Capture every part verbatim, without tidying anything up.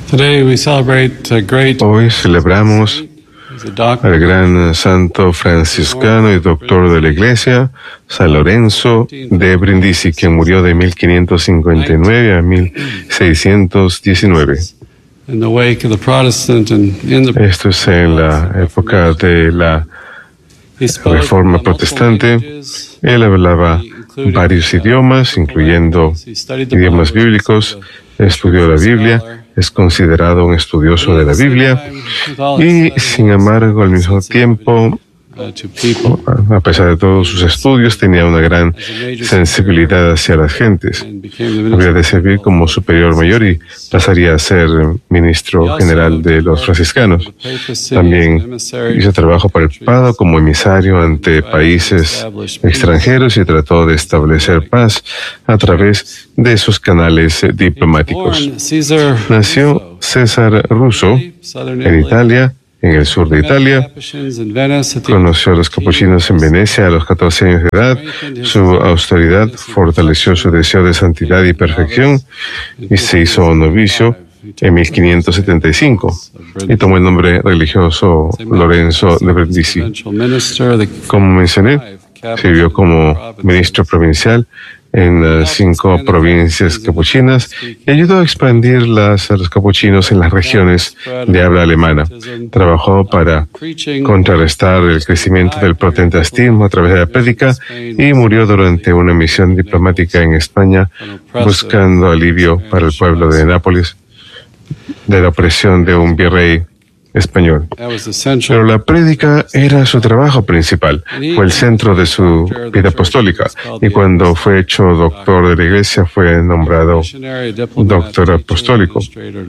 Today we celebrate a great Hoy celebramos al gran santo franciscano y doctor de la Iglesia, San Lorenzo de Brindisi, quien murió de mil quinientos cincuenta y nueve a mil seiscientos diecinueve. Esto es en la época de la Reforma Protestante. Él hablaba varios idiomas, incluyendo idiomas bíblicos, estudió la Biblia, es considerado un estudioso de la Biblia y, sin embargo, al mismo tiempo, a pesar de todos sus estudios, tenía una gran sensibilidad hacia las gentes. Había de servir como superior mayor y pasaría a ser ministro general de los franciscanos. También hizo trabajo para el Papa como emisario ante países extranjeros y trató de establecer paz a través de sus canales diplomáticos. Nació César Russo en Italia, en el sur de Italia. Conoció a los capuchinos en Venecia a los catorce años de edad. Su austeridad fortaleció su deseo de santidad y perfección y se hizo novicio en mil quinientos setenta y cinco y tomó el nombre religioso Lorenzo de Brindisi. Como mencioné, sirvió como ministro provincial en las cinco provincias capuchinas y ayudó a expandir las, a los capuchinos en las regiones de habla alemana. Trabajó para contrarrestar el crecimiento del protestantismo a través de la prédica y murió durante una misión diplomática en España buscando alivio para el pueblo de Nápoles de la opresión de un virrey español. Pero la prédica era su trabajo principal, fue el centro de su vida apostólica, y cuando fue hecho doctor de la Iglesia fue nombrado doctor apostólico.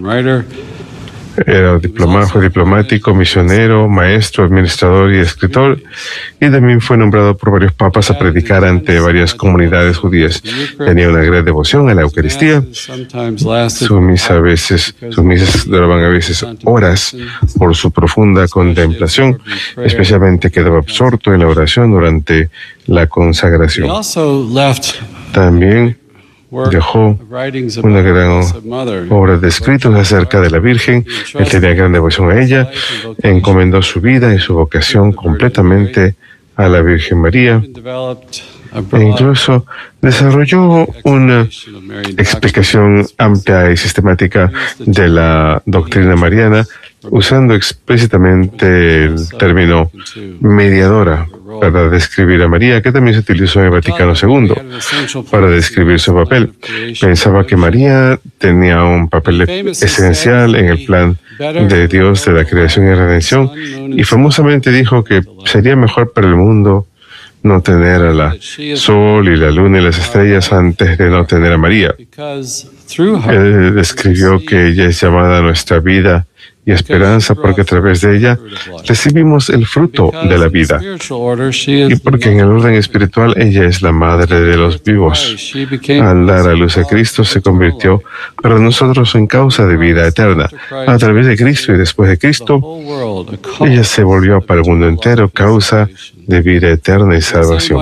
Era diploma, fue diplomático, misionero, maestro, administrador y escritor, y también fue nombrado por varios papas a predicar ante varias comunidades judías. Tenía una gran devoción a la Eucaristía. Su misa a veces, sus misas duraban a veces horas por su profunda contemplación. Especialmente quedaba absorto en la oración durante la consagración. También dejó una gran obra de escritos acerca de la Virgen. Él tenía gran devoción a ella, encomendó su vida y su vocación completamente a la Virgen María e incluso desarrolló una explicación amplia y sistemática de la doctrina mariana, usando explícitamente el término mediadora para describir a María, que también se utilizó en el Vaticano segundo para describir su papel. Pensaba que María tenía un papel esencial en el plan de Dios de la creación y redención, y famosamente dijo que sería mejor para el mundo no tener a la sol y la luna y las estrellas antes de no tener a María. Él describió que ella es llamada a nuestra vida y esperanza porque a través de ella recibimos el fruto de la vida, y porque en el orden espiritual ella es la madre de los vivos. Al dar a luz a Cristo se convirtió para nosotros en causa de vida eterna. A través de Cristo y después de Cristo, ella se volvió para el mundo entero causa de vida eterna y salvación.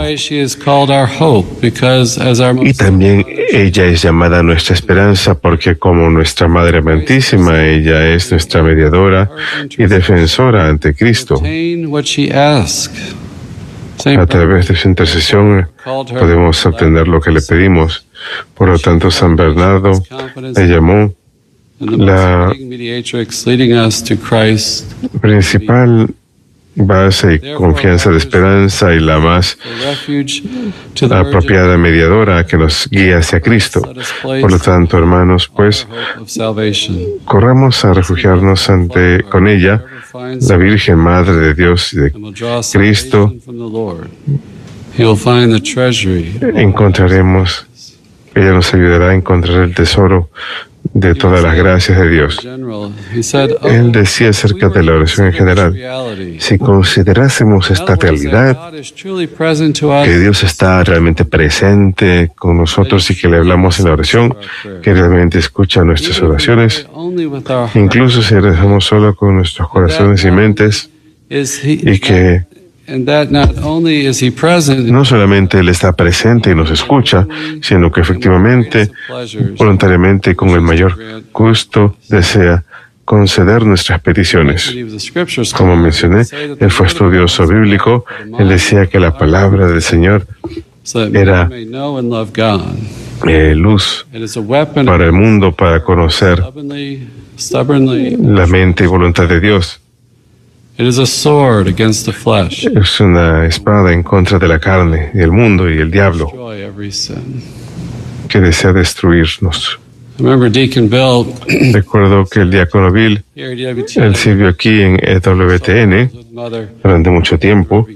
Y también ella es llamada nuestra esperanza porque, como nuestra Madre Amantísima, ella es nuestra mediadora y defensora ante Cristo. A través de su intercesión podemos obtener lo que le pedimos. Por lo tanto, San Bernardo la llamó la principal base y confianza de esperanza y la más apropiada mediadora que nos guía hacia Cristo. Por lo tanto, hermanos, pues, corramos a refugiarnos ante, con ella, la Virgen Madre de Dios y de Cristo. Encontraremos, ella nos ayudará a encontrar el tesoro de todas las gracias de Dios. Él decía acerca de la oración en general: si considerásemos esta realidad, que Dios está realmente presente con nosotros y que le hablamos en la oración, que realmente escucha nuestras oraciones, incluso si rezamos solo con nuestros corazones y mentes, y que No solamente Él está presente y nos escucha, sino que efectivamente, voluntariamente y con el mayor gusto, desea conceder nuestras peticiones. Como mencioné, Él fue estudioso bíblico. Él decía que la palabra del Señor era eh, luz para el mundo, para conocer la mente y voluntad de Dios. Es una espada en contra de la carne y el mundo y el diablo que desea destruirnos. Recuerdo que el diácono Bill, él sirvió aquí en E W T N durante mucho tiempo.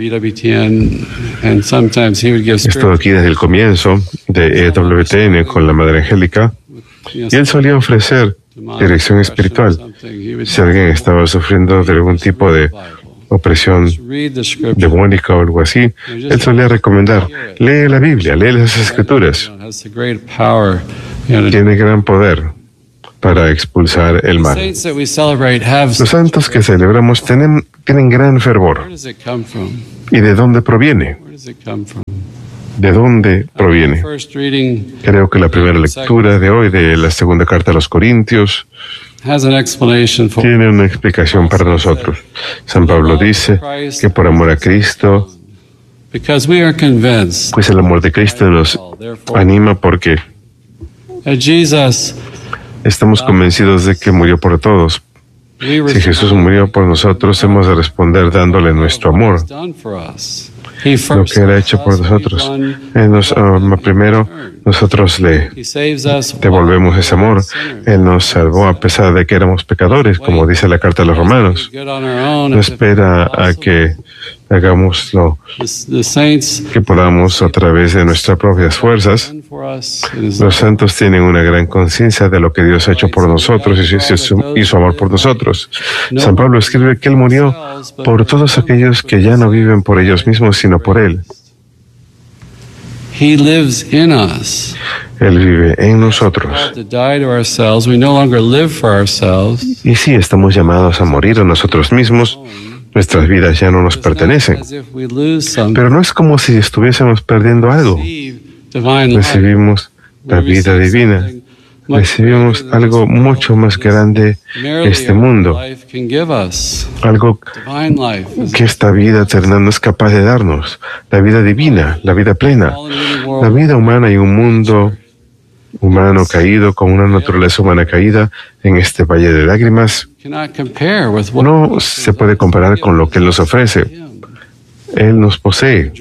Estuvo aquí desde el comienzo de E W T N con la Madre Angélica, y él solía ofrecer dirección espiritual. Si alguien estaba sufriendo de algún tipo de opresión demónica o algo así, él solía recomendar: lee la Biblia, lee las Escrituras. Tiene gran poder para expulsar el mal. Los santos que celebramos tienen, tienen gran fervor. ¿Y de dónde proviene? ¿De dónde proviene? Creo que la primera lectura de hoy de la segunda carta a los Corintios tiene una explicación para nosotros. San Pablo dice que por amor a Cristo, pues el amor de Cristo nos anima porque estamos convencidos de que murió por todos. Si Jesús murió por nosotros, hemos de responder dándole nuestro amor, lo que Él ha hecho por nosotros. Él nos ama primero, nosotros le devolvemos ese amor. Él nos salvó a pesar de que éramos pecadores, como dice la carta a los Romanos. No espera a que hagamos lo que podamos a través de nuestras propias fuerzas. Los santos tienen una gran conciencia de lo que Dios ha hecho por nosotros y su, y su amor por nosotros. San Pablo escribe que Él murió por todos aquellos que ya no viven por ellos mismos, sino por Él. Él vive en nosotros. Y sí, estamos llamados a morir a nosotros mismos. Nuestras vidas ya no nos pertenecen. Pero no es como si estuviésemos perdiendo algo. Recibimos la vida divina. Recibimos algo mucho más grande que este mundo. Algo que esta vida eterna no es capaz de darnos. La vida divina, la vida plena. La vida humana y un mundo humano caído, con una naturaleza humana caída en este valle de lágrimas, no se puede comparar con lo que Él nos ofrece. Él nos posee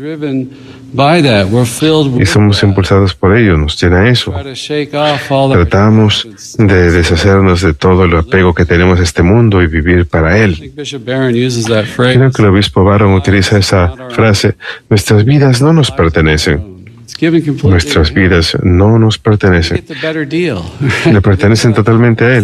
y somos impulsados por ello, nos llena eso. Tratamos de deshacernos de todo el apego que tenemos a este mundo y vivir para Él. Creo que el obispo Barron utiliza esa frase: nuestras vidas no nos pertenecen. Nuestras vidas no nos pertenecen. Le pertenecen totalmente a Él.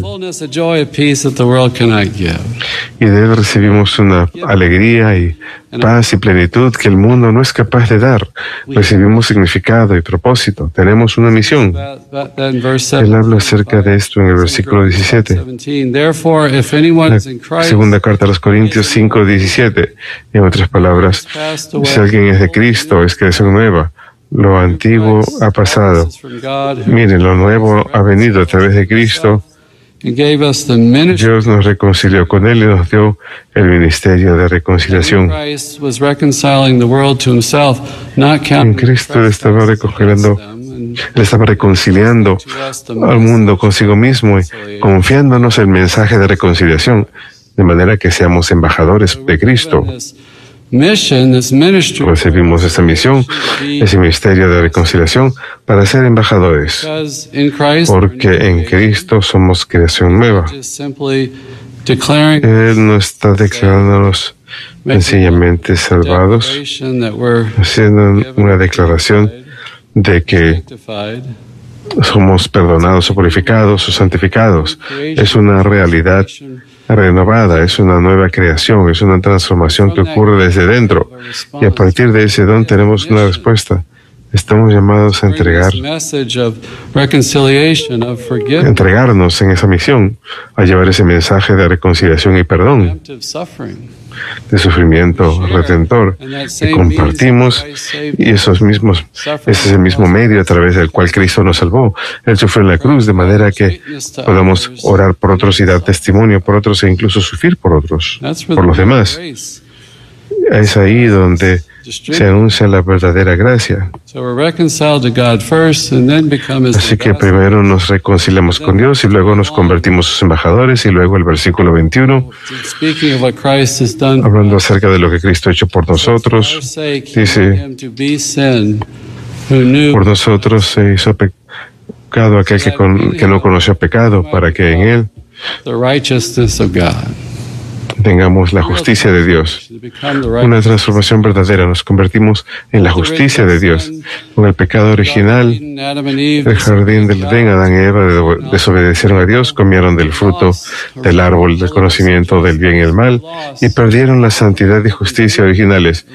Y de Él recibimos una alegría y paz y plenitud que el mundo no es capaz de dar. Recibimos significado y propósito. Tenemos una misión. Él habla acerca de esto en el versículo diecisiete. La segunda carta a los Corintios cinco diecisiete. En otras palabras, si alguien es de Cristo, es creación nueva. Lo antiguo ha pasado. Miren, lo nuevo ha venido a través de Cristo. Dios nos reconcilió con Él y nos dio el ministerio de reconciliación. En Cristo Él estaba reconciliando, Él estaba reconciliando al mundo consigo mismo y confiándonos el mensaje de reconciliación, de manera que seamos embajadores de Cristo. Recibimos esta misión, ese ministerio de reconciliación, para ser embajadores, porque en Cristo somos creación nueva. Él no está declarándonos sencillamente salvados, haciendo una declaración de que somos perdonados o purificados o santificados. Es una realidad renovada, es una nueva creación, es una transformación que ocurre desde dentro. Y a partir de ese don tenemos una respuesta. Estamos llamados a entregar, entregarnos en esa misión, a llevar ese mensaje de reconciliación y perdón. de sufrimiento redentor que compartimos, y esos mismos, ese es el mismo medio a través del cual Cristo nos salvó. Él sufrió en la cruz de manera que podamos orar por otros y dar testimonio por otros e incluso sufrir por otros, por los demás. Es ahí donde se anuncia la verdadera gracia. Así que primero nos reconciliamos con Dios y luego nos convertimos sus embajadores, y luego el versículo veintiuno, hablando acerca de lo que Cristo ha hecho por nosotros, dice: por nosotros se hizo pecado aquel que, con, que no conoció pecado, para que en él tengamos la justicia de Dios. Una transformación verdadera. Nos convertimos en la justicia de Dios. Con el pecado original del jardín del Edén, Adán y Eva desobedecieron a Dios, comieron del fruto del árbol del conocimiento del bien y el mal, y perdieron la santidad y justicia originales.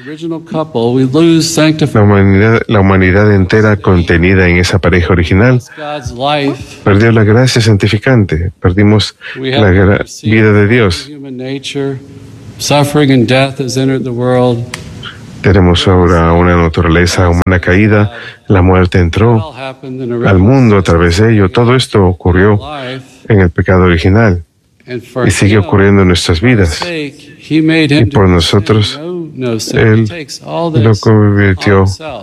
La humanidad, la humanidad entera contenida en esa pareja original perdió la gracia santificante. Perdimos la vida de Dios. Suffering and death has entered the world. Tenemos ahora una naturaleza humana caída. La muerte entró al mundo a través de ello. Todo esto ocurrió en el pecado original y sigue ocurriendo en nuestras vidas. Y por nosotros, Él lo convirtió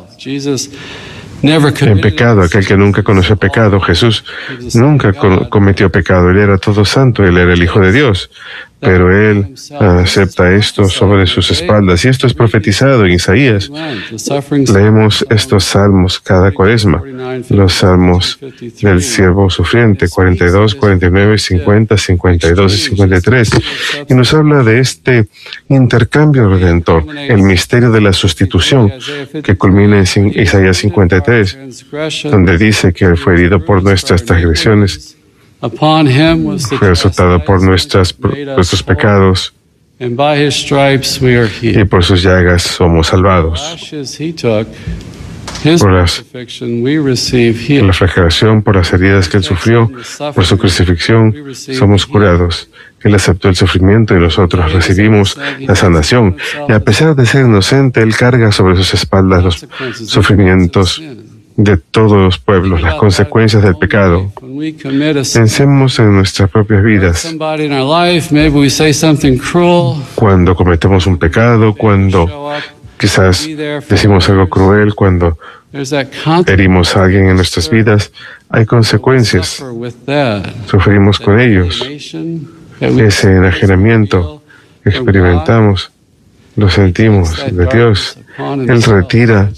en pecado. Aquel que nunca conoció pecado, Jesús, nunca cometió pecado. Él era todo santo, Él era el Hijo de Dios. Pero Él acepta esto sobre sus espaldas. Y esto es profetizado en Isaías. Leemos estos salmos cada cuaresma. Los salmos del siervo sufriente, cuarenta y dos, cuarenta y nueve, cincuenta, cincuenta y dos y cincuenta y tres. Y nos habla de este intercambio redentor, el misterio de la sustitución, que culmina en Isaías cincuenta y tres, donde dice que Él fue herido por nuestras transgresiones, fue azotado por nuestras, nuestros pecados, y por sus llagas somos salvados. Por, las, por la flagelación, por las heridas que Él sufrió, por su crucifixión, somos curados. Él aceptó el sufrimiento y nosotros recibimos la sanación. Y a pesar de ser inocente, Él carga sobre sus espaldas los sufrimientos de todos los pueblos, las consecuencias del pecado. Pensemos en nuestras propias vidas. Cuando cometemos un pecado, cuando quizás decimos algo cruel, cuando herimos a alguien en nuestras vidas, hay consecuencias. Sufrimos con ellos. Ese enajenamiento que experimentamos, lo sentimos de Dios. Él retira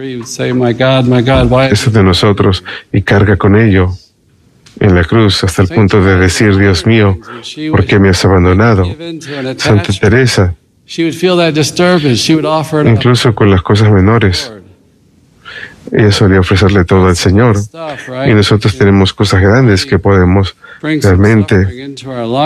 eso de nosotros y carga con ello en la cruz hasta el punto de decir: Dios mío, ¿por qué me has abandonado? Santa Teresa, incluso con las cosas menores, ella solía ofrecerle todo al Señor. Y nosotros tenemos cosas grandes que podemos realmente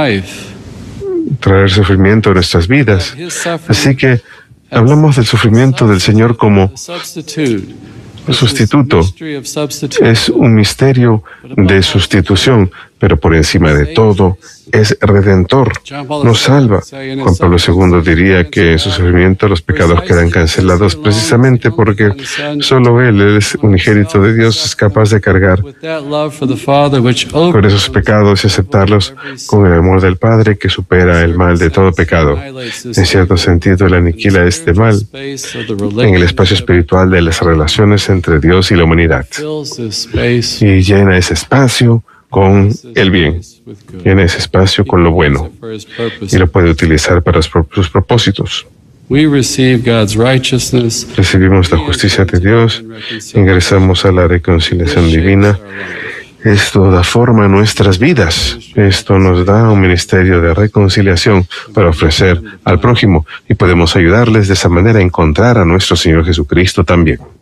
traer sufrimiento a nuestras vidas. Así que hablamos del sufrimiento del Señor como sustituto. Es un misterio de sustitución, pero por encima de todo es redentor, nos salva. Juan Pablo segundo diría que en su sufrimiento los pecados quedan cancelados precisamente porque solo Él, Él es unigénito de Dios, es capaz de cargar con esos pecados y aceptarlos con el amor del Padre que supera el mal de todo pecado. En cierto sentido, Él aniquila este mal en el espacio espiritual de las relaciones entre Dios y la humanidad y llena ese espacio con el bien, llena ese espacio con lo bueno y lo puede utilizar para sus propósitos. Recibimos la justicia de Dios, ingresamos a la reconciliación divina. Esto da forma a nuestras vidas. Esto nos da un ministerio de reconciliación para ofrecer al prójimo y podemos ayudarles de esa manera a encontrar a nuestro Señor Jesucristo también.